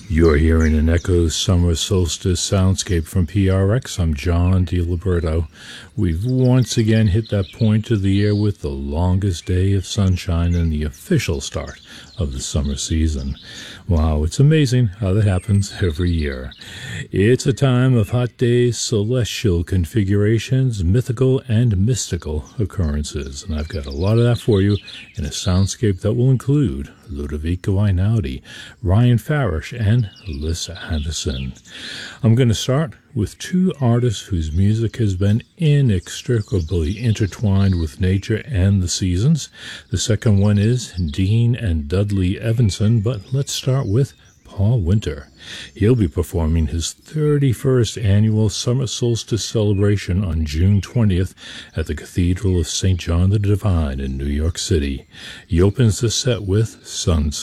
You're hearing an Echoes Summer Solstice soundscape from PRX. I'm John DiLiberto. We've once again hit that point of the year with the longest day of sunshine and the official start of the summer season. Wow, it's amazing how that happens every year. It's a time of hot days, celestial configurations, mythical and mystical occurrences. And I've got a lot of that for you in a soundscape that will include Ludovico Einaudi, Ryan Farish, and Liz Anderson. I'm going to start with two artists whose music has been inextricably intertwined with nature and the seasons. The second one is Dean and Dudley Evanson, but let's start with Paul Winter. He'll be performing his 31st annual Summer Solstice celebration on June 20th at the Cathedral of St. John the Divine in New York City. He opens the set with Sunset.